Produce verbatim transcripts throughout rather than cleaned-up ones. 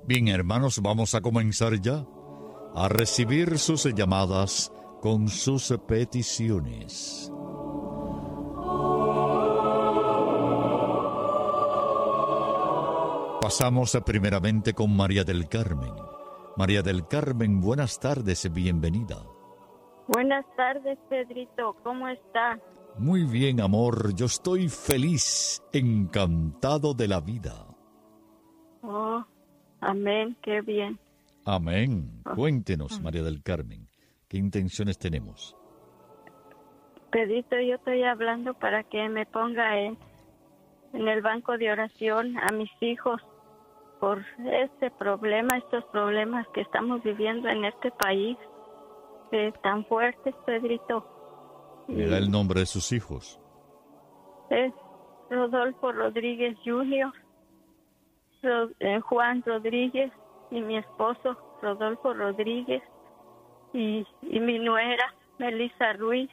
Bien, hermanos, vamos a comenzar ya a recibir sus llamadas con sus peticiones. Pasamos primeramente con María del Carmen. María del Carmen, buenas tardes, bienvenida. Buenas tardes, Pedrito, ¿cómo está? Muy bien, amor, yo estoy feliz, encantado de la vida. Oh, amén, qué bien. Amén. Oh. Cuéntenos, María del Carmen, ¿qué intenciones tenemos? Pedrito, yo estoy hablando para que me ponga en, en el banco de oración a mis hijos por este problema, estos problemas que estamos viviendo en este país, eh, tan fuertes, Pedrito. ¿Me da el nombre de sus hijos? Es Rodolfo Rodríguez junior, Ro, eh, Juan Rodríguez y mi esposo Rodolfo Rodríguez y, y mi nuera Melissa Ruiz,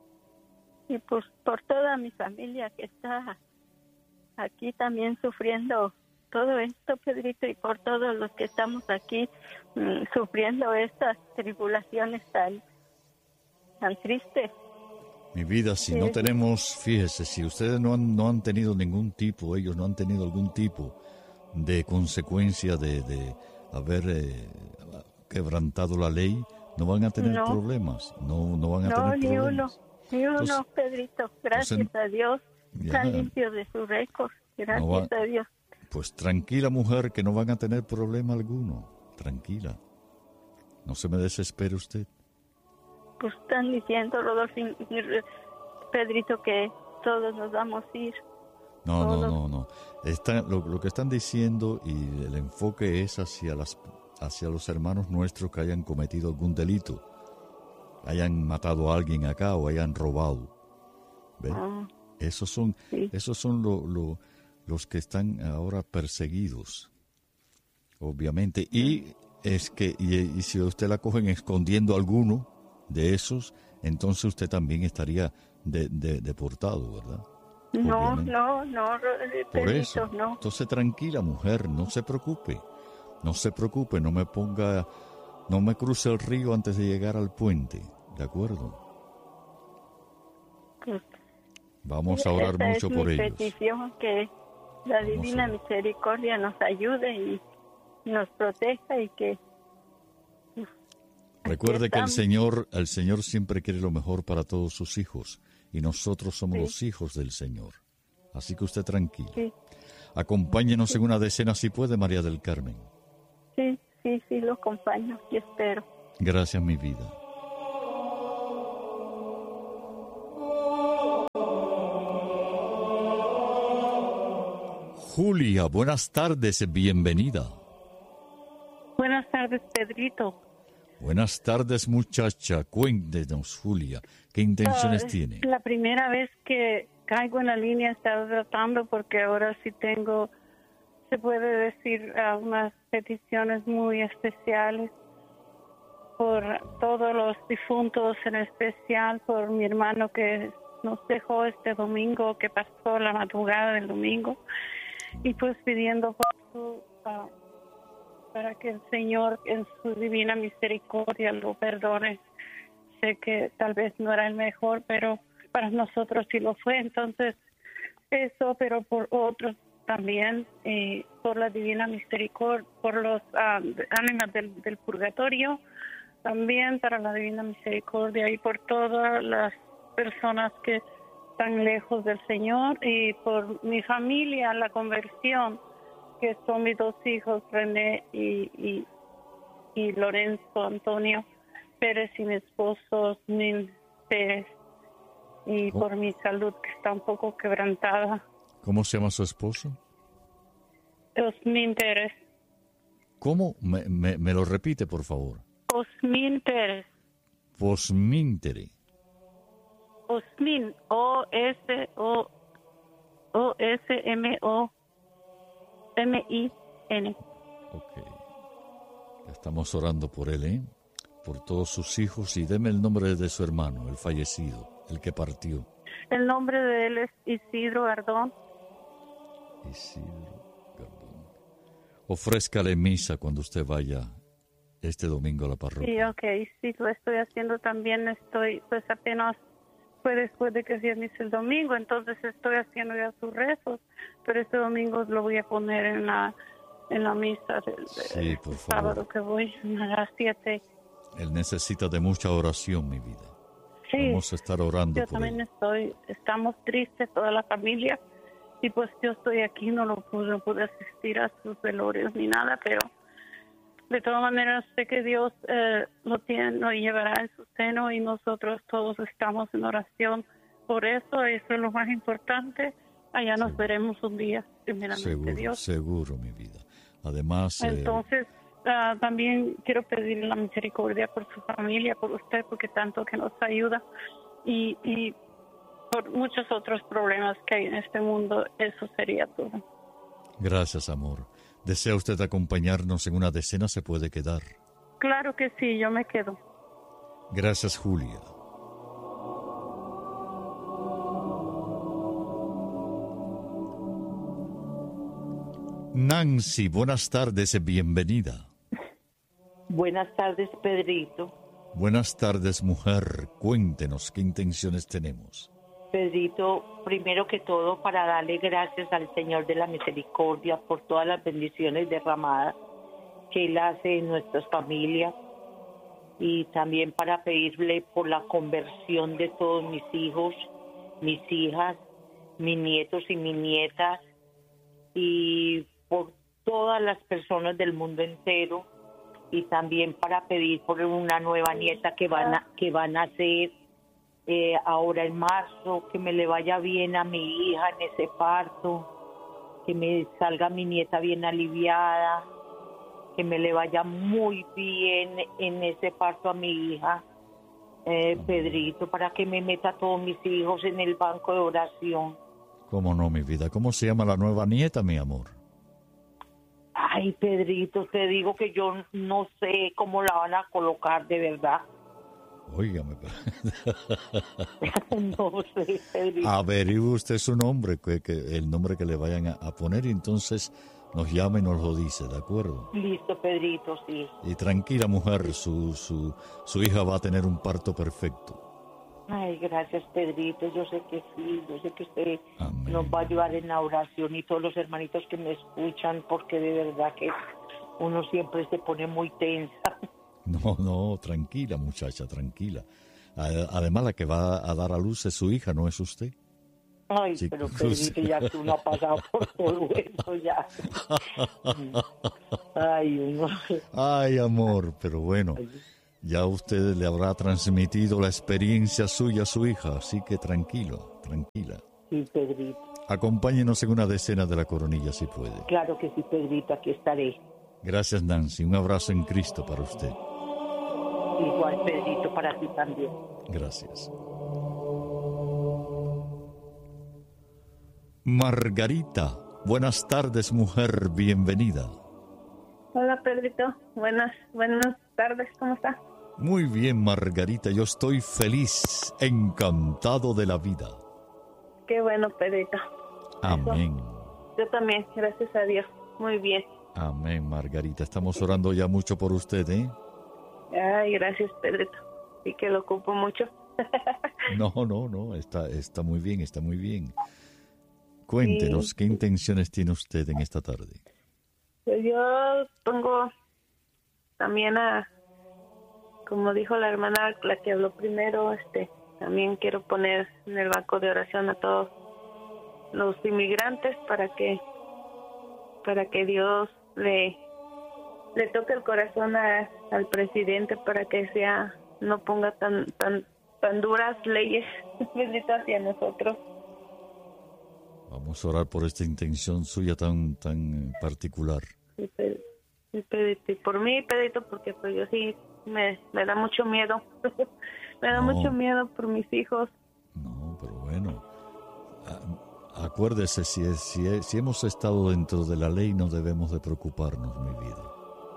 y pues por toda mi familia que está aquí también sufriendo todo esto, Pedrito, y por todos los que estamos aquí mmm, sufriendo estas tribulaciones tan, tan tristes. Mi vida, si sí. no tenemos, fíjese, si ustedes no han, no han tenido ningún tipo, ellos no han tenido algún tipo de consecuencia de, de haber eh, quebrantado la ley, no van a tener no. problemas, no, no van a no, tener ni problemas. Uno, ni uno, entonces, Pedrito, gracias entonces, a Dios, está limpio de su récord, gracias no va, a Dios. Pues tranquila, mujer, que no van a tener problema alguno, tranquila, no se me desespere usted. Pues están diciendo, Rodolfo, Pedrito, que todos nos vamos a ir. No, todos. no, no, no. Están, lo, lo que están diciendo y el enfoque es hacia las, hacia los hermanos nuestros que hayan cometido algún delito, hayan matado a alguien acá o hayan robado. ¿Ve? Ah, esos son, sí. esos son lo, lo, los que están ahora perseguidos, obviamente. Y es que y, y si usted la cogen escondiendo alguno de esos, entonces usted también estaría de, de, deportado, ¿verdad? No, Obviamente. no, no, Por Pedrito, eso, no. Entonces tranquila, mujer, no se preocupe, no se preocupe, no me ponga, no me cruce el río antes de llegar al puente, ¿de acuerdo? Pues, vamos a orar esta mucho es por mi ellos. Petición que la vamos divina misericordia nos ayude y nos proteja y que Recuerde que el Señor, el Señor siempre quiere lo mejor para todos sus hijos y nosotros somos sí. los hijos del Señor. Así que usted tranquila. Sí. Acompáñenos sí. en una decena si puede, María del Carmen. Sí, sí, sí, lo acompaño y espero. Gracias, mi vida. Julia, buenas tardes, bienvenida. Buenas tardes, Pedrito. Buenas tardes, muchacha. Cuéntenos, Julia, ¿qué intenciones uh, tiene? La primera vez que caigo en la línea estaba tratando porque ahora sí tengo, se puede decir, uh, unas peticiones muy especiales por todos los difuntos, en especial por mi hermano que nos dejó este domingo, que pasó la madrugada del domingo, y pues pidiendo por su... Uh, para que el Señor en su divina misericordia lo perdone. Sé que tal vez no era el mejor, pero para nosotros sí lo fue. Entonces, eso, pero por otros también, eh, por la divina misericordia, por los uh, ánimas del, del purgatorio, también para la divina misericordia y por todas las personas que están lejos del Señor y por mi familia, la conversión, que son mis dos hijos, René y, y, y Lorenzo Antonio Pérez, y mi esposo Osmin Pérez, y oh. por mi salud que está un poco quebrantada. ¿Cómo se llama su esposo? Osmin Pérez. ¿Cómo? Me, me, me lo repite, por favor. Osmin Pérez. Osmin Pérez. Osmin, O S O O S M O M I N. Ok. Estamos orando por él, ¿eh? Por todos sus hijos, y deme el nombre de su hermano, el fallecido, el que partió. El nombre de él es Isidro Gardón. Isidro Gardón. ofrézcale misa cuando usted vaya este domingo a la parroquia. Sí, ok, sí, lo estoy haciendo también. Estoy, pues apenas fue después de que se misa el domingo, entonces estoy haciendo ya sus rezos, pero este domingo lo voy a poner en la en la misa del, Sí, del por favor. sábado que voy a las siete. Él necesita de mucha oración, mi vida. Sí, Vamos a estar orando yo por también él. estoy, estamos tristes toda la familia, y pues yo estoy aquí, no lo pude, no pude asistir a sus velorios ni nada, pero de todas maneras sé que Dios eh, lo tiene, lo llevará en su seno, y nosotros todos estamos en oración por eso. Eso es lo más importante. Allá nos Sí. veremos un día, primeramente Seguro, Dios. seguro, mi vida. Además, eh, Entonces, uh, también quiero pedirle la misericordia por su familia, por usted, porque tanto que nos ayuda, y, y por muchos otros problemas que hay en este mundo. Eso sería todo. gracias, amor. ¿Desea usted acompañarnos en una decena? Se puede quedar. Claro que sí, yo me quedo. Gracias, Julia. Nancy, buenas tardes, bienvenida. Buenas tardes, Pedrito. Buenas tardes, mujer. Cuéntenos qué intenciones tenemos. Pedrito, primero que todo, para darle gracias al Señor de la Misericordia por todas las bendiciones derramadas que Él hace en nuestras familias, y también para pedirle por la conversión de todos mis hijos, mis hijas, mis nietos y mis nietas, y por todas las personas del mundo entero, y también para pedir por una nueva nieta que van a, que van a nacer eh, ahora en marzo, que me le vaya bien a mi hija en ese parto, que me salga mi nieta bien aliviada, que me le vaya muy bien en ese parto a mi hija, eh, Pedrito, para que me meta a todos mis hijos en el banco de oración. ¿Cómo no, mi vida? ¿Cómo se llama la nueva nieta, mi amor? Ay, Pedrito, te digo que yo no sé cómo la van a colocar, de verdad. Óigame. No sé, Pedrito. Averigüe usted su nombre, que, que el nombre que le vayan a, a poner, y entonces nos llama y nos lo dice, ¿de acuerdo? Listo, Pedrito, sí. Y tranquila, mujer, su, su, su hija va a tener un parto perfecto. Ay, gracias, Pedrito. Yo sé que sí, yo sé que usted Amén. nos va a ayudar en la oración, y todos los hermanitos que me escuchan, porque de verdad que uno siempre se pone muy tensa. No, no, tranquila, muchacha, tranquila. A- Además, la que va a dar a luz es su hija, no es usted. Ay, Sí, pero pues, Pedrito, ya que uno ha pasado por todo eso, ya. Ay, uno. Ay, amor, pero bueno, ya usted le habrá transmitido la experiencia suya a su hija, así que tranquilo, tranquila. Sí, Pedrito. Acompáñenos en una decena de la coronilla, si puede. Claro que sí, Pedrito, aquí estaré. Gracias, Nancy. Un abrazo en Cristo para usted. Igual, Pedrito, para ti también. Gracias. Margarita, buenas tardes, mujer, bienvenida. Hola, Pedrito. Buenas, buenas tardes. ¿Cómo está? Muy bien, Margarita, yo estoy feliz, encantado de la vida. Qué bueno, Pedrito. Amén. Yo también, gracias a Dios. Muy bien. Amén, Margarita. Estamos orando ya mucho por usted, ¿eh? Ay, gracias, Pedrito. Y que lo ocupo mucho. No, no, no, está, está muy bien, está muy bien. Cuéntenos, ¿qué intenciones tiene usted en esta tarde? Pues yo pongo también a, como dijo la hermana, la que habló primero, este, también quiero poner en el banco de oración a todos los inmigrantes para que, para que Dios le, le toque el corazón a, al presidente, para que sea, no ponga tan, tan, tan duras leyes hacia nosotros. Vamos a orar por esta intención suya tan, tan particular. Y, Pedro, y, Pedrito, y por mí, Pedrito, porque pues yo sí me, me da mucho miedo. me da No. mucho miedo por mis hijos. No, pero bueno, a- acuérdese, si, es- si, es- si hemos estado dentro de la ley, no debemos de preocuparnos, mi vida.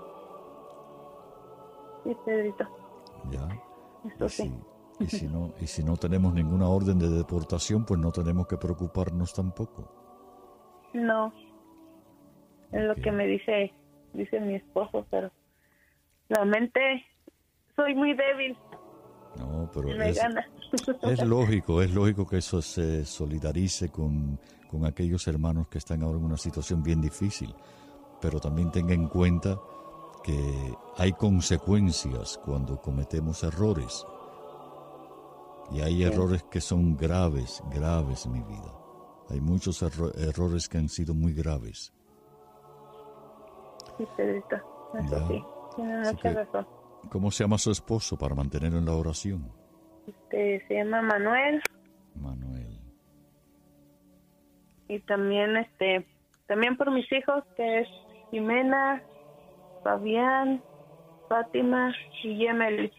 Sí, Pedrito. ¿Ya? Eso Y sí. si, y si no, y si no tenemos ninguna orden de deportación, pues no tenemos que preocuparnos tampoco. No. Es lo Ok. que me dice dice mi esposo, pero realmente soy muy débil. No, pero Me es, gana. es lógico, es lógico que eso se solidarice con, con aquellos hermanos que están ahora en una situación bien difícil, pero también tenga en cuenta que hay consecuencias cuando cometemos errores, y hay Sí. errores que son graves, graves en mi vida. Hay muchos erro- errores que han sido muy graves. Sí, Pedrito, eso Ya. sí, tiene Así mucha que- razón. ¿Cómo se llama su esposo para mantenerlo en la oración? Este, se llama Manuel, Manuel. y también este también por mis hijos, que es Jimena, Fabián, Fátima y Yemel.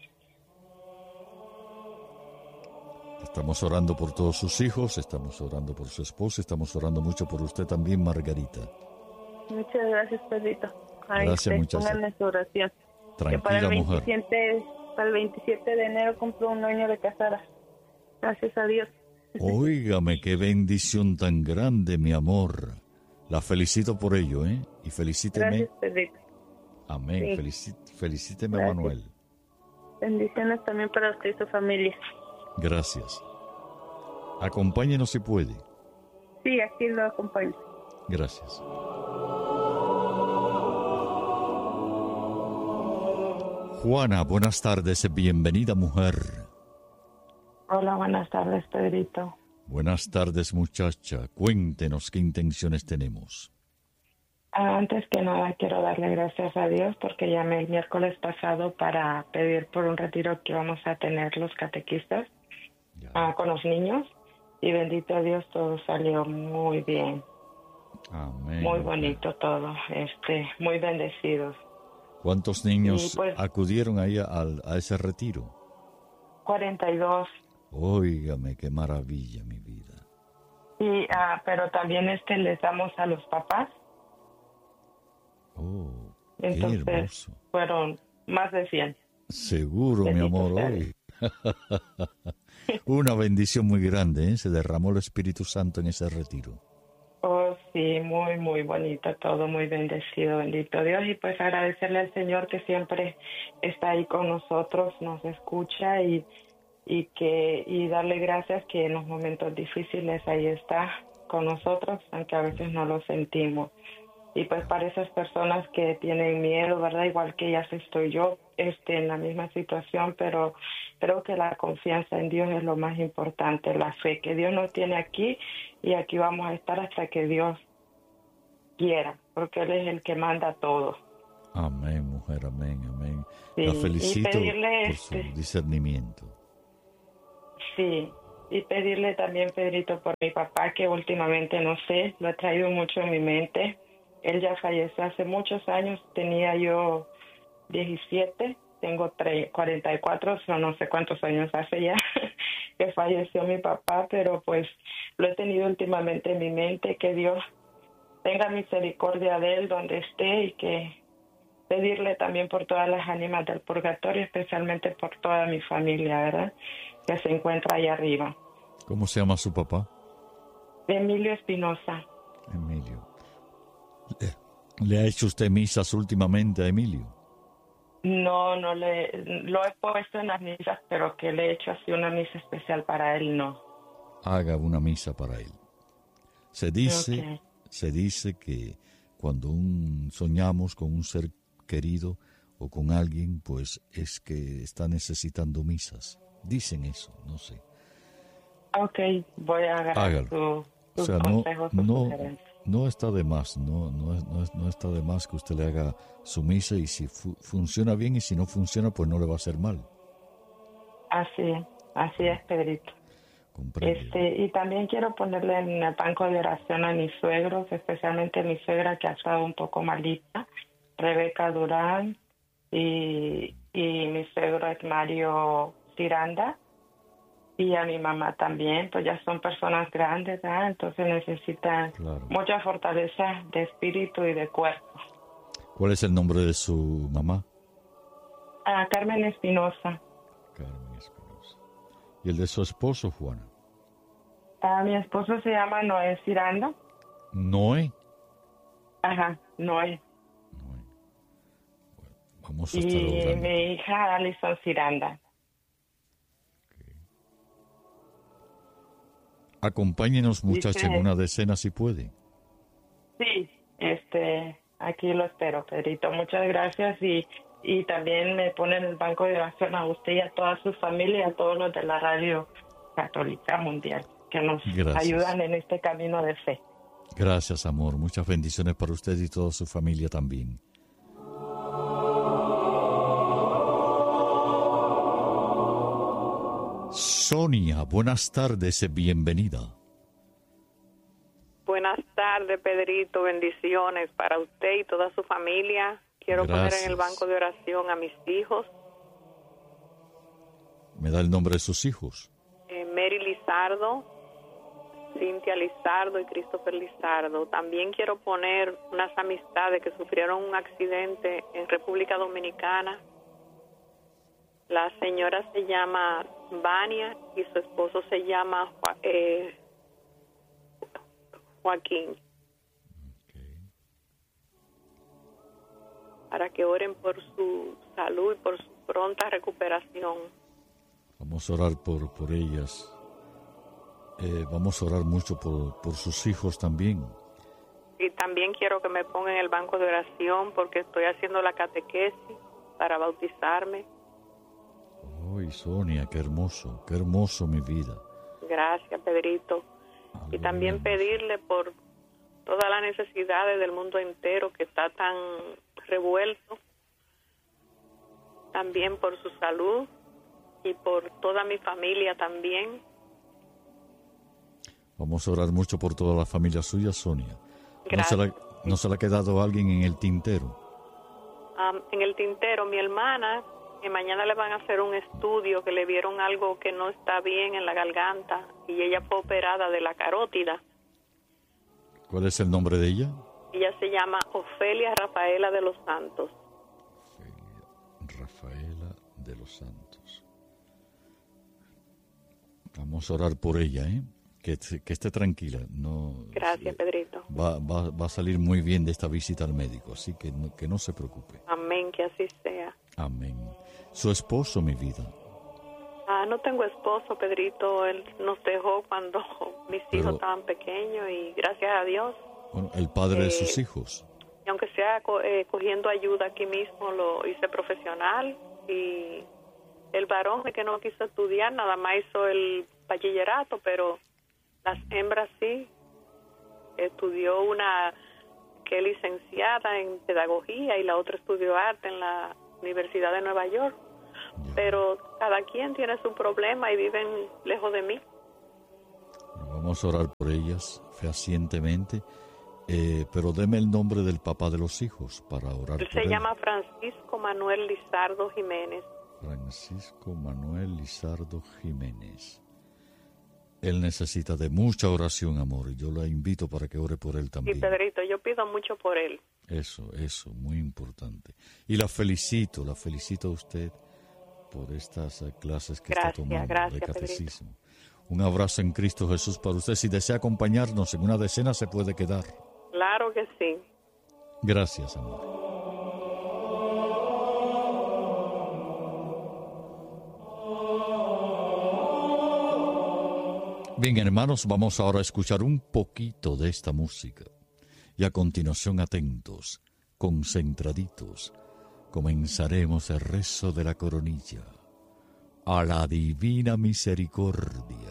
Estamos orando por todos sus hijos, estamos orando por su esposa, estamos orando mucho por usted también, Margarita. Muchas gracias, Pedrito. Ahí Gracias, te muchacha. pongan en su oración. Que para Tranquila, el mujer. veintisiete, para el veintisiete de enero cumplo un año de casada. Gracias a Dios. Óigame, qué bendición tan grande, mi amor. La felicito por ello, ¿eh? Y felicíteme. Gracias, Pedrito. Amén. Sí. Felici- felicíteme, Gracias. Manuel. Bendiciones también para usted y su familia. Gracias. Acompáñenos si puede. Sí, aquí lo acompaño. Gracias. Juana, buenas tardes. Bienvenida, mujer. Hola, buenas tardes, Pedrito. Buenas tardes, muchacha. Cuéntenos qué intenciones tenemos. Antes que nada, quiero darle gracias a Dios porque llamé el miércoles pasado para pedir por un retiro que vamos a tener los catequistas Ya. ah, con los niños. Y bendito a Dios, todo salió muy bien. Amén. Muy bonito todo, este, muy bendecidos. ¿Cuántos niños Sí, pues- acudieron ahí al- a ese retiro? cuarenta y dos. Óigame, qué maravilla, mi vida. Y, ah, pero también este les damos a los papás. Oh, qué Entonces, hermoso. fueron más de cien. Seguro, mi Bendito amor, sea hoy. Una bendición muy grande, ¿eh? Se derramó el Espíritu Santo en ese retiro. Oh, sí, muy, muy bonito todo, muy bendecido, bendito Dios. Y pues agradecerle al Señor que siempre está ahí con nosotros, nos escucha y, y, que, y darle gracias que en los momentos difíciles ahí está con nosotros, aunque a veces no lo sentimos. Y pues para esas personas que tienen miedo, ¿verdad? Igual que ya estoy yo este, en la misma situación, pero creo que la confianza en Dios es lo más importante, la fe que Dios nos tiene aquí y aquí vamos a estar hasta que Dios quiera, porque Él es el que manda todo. Amén, mujer, amén, amén. Sí, La y felicito pedirle, por su este- discernimiento. Sí, y pedirle también, Pedrito, por mi papá, que últimamente, no sé, lo he traído mucho en mi mente. Él ya falleció hace muchos años, tenía yo diecisiete, tengo cuarenta y cuatro, so no sé cuántos años hace ya que falleció mi papá, pero pues lo he tenido últimamente en mi mente, que Dios tenga misericordia de él donde esté y que pedirle también por todas las ánimas del purgatorio, especialmente por toda mi familia, ¿verdad? Que se encuentra ahí arriba. ¿Cómo se llama su papá? Emilio Espinosa. Emilio. ¿Le, le ha hecho usted misas últimamente a Emilio? No, no le, lo he puesto en las misas, pero que le he hecho así una misa especial para él, no. Haga una misa para él. Se dice, Ok. se dice que cuando un, soñamos con un ser querido o con alguien, pues es que está necesitando misas. Dicen eso, no sé. Ok, voy a agarrar Hágalo. su, O sus sea, no, consejos, sus no, sugerencias. no está de más, no, no, es- no, es- no está de más que usted le haga su misa y si fu- funciona bien y si no funciona, pues no le va a hacer mal. Así es, así es, Pedrito. Comprende. Este, y también quiero ponerle en el banco de oración a mis suegros, especialmente mi suegra que ha estado un poco malita, Rebeca Durán, y, y mi suegro es Mario Tiranda, y a mi mamá también, pues ya son personas grandes, ¿verdad? Entonces necesitan Claro. mucha fortaleza de espíritu y de cuerpo. ¿Cuál es el nombre de su mamá? A Carmen Espinosa. Carmen Espinosa. ¿Y el de su esposo, Juana? A mi esposo se llama Noé Tiranda. Noé. Ajá, Noé. Noé. Vamos a y estar orando. mi hija Alison Ciranda. Acompáñenos, muchacha, en Dice- una decena si puede. Sí, este, aquí lo espero, Pedrito. Muchas gracias y, y también me pone en el banco de oración a usted y a toda su familia y a todos los de la Radio Católica Mundial que nos Gracias. ayudan en este camino de fe. Gracias, amor. Muchas bendiciones para usted y toda su familia también. Sonia, buenas tardes, bienvenida. Buenas tardes, Pedrito. Bendiciones para usted y toda su familia. Quiero Gracias. poner en el banco de oración a mis hijos, ¿Me da el nombre de sus hijos? eh, Mary Lizardo, Cintia Lizardo y Christopher Lizardo. También quiero poner unas amistades que sufrieron un accidente en República Dominicana. La señora se llama Vania y su esposo se llama Jo- eh, Joaquín. Para que oren por su salud y por su pronta recuperación. Vamos a orar por, por ellas. Eh, vamos a orar mucho por, por sus hijos también. Y también quiero que me pongan en el banco de oración porque estoy haciendo la catequesis para bautizarme. Ay, Sonia, qué hermoso, qué hermoso mi vida. Gracias, Pedrito. Y también pedirle por todas las necesidades del mundo entero que está tan revuelto. También por su salud y por toda mi familia también. Vamos a orar mucho por toda la familia suya, Sonia. ¿No se, Gracias. la, ¿No se le ha quedado alguien en el tintero? Um, en el tintero, mi hermana, que mañana le van a hacer un estudio que le vieron algo que no está bien en la garganta y ella fue operada de la carótida. ¿Cuál es el nombre de ella? Ella se llama Ofelia Rafaela de los Santos. Ofelia Rafaela de los Santos. Vamos a orar por ella, ¿eh? Que, que esté tranquila. No, Gracias, eh, Pedrito. Va, va, va a salir muy bien de esta visita al médico, así que no, que no se preocupe. Amén, que así sea. Amén. Su esposo, mi vida. Ah, no tengo esposo, Pedrito. Él nos dejó cuando mis Pero- hijos estaban pequeños y gracias a Dios. Bueno, el padre de Eh, sus hijos. Y aunque sea co- eh, cogiendo ayuda aquí mismo, lo hice profesional. Y el varón que no quiso estudiar, nada más hizo el bachillerato, pero las hembras sí. Estudió una que es licenciada en pedagogía y la otra estudió arte en la Universidad de Nueva York. Ya. Pero cada quien tiene su problema y viven lejos de mí. Vamos a orar por ellas fehacientemente, eh, pero deme el nombre del papá de los hijos para orar Él por se él. llama Francisco Manuel Lizardo Jiménez. Francisco Manuel Lizardo Jiménez. Él necesita de mucha oración, amor, y yo la invito para que ore por él Y también. Pedrito, yo pido mucho por él. Eso, eso, muy importante. Y la felicito, la felicito a usted por estas eh, clases que Gracias, está tomando gracias, de catecismo. Un abrazo en Cristo Jesús para usted. Si desea acompañarnos en una decena, se puede quedar. Claro que sí. Gracias, amor. Bien, hermanos, vamos ahora a escuchar un poquito de esta música. Y a continuación, atentos, concentraditos, comenzaremos el rezo de la coronilla. A la divina misericordia.